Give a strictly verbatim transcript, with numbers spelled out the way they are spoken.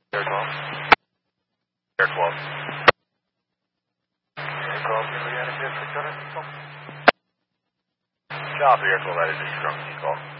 Air twelve. Air twelve. Air twelve, Juliana, six hundred. Copy, Air twelve, that is a strong call.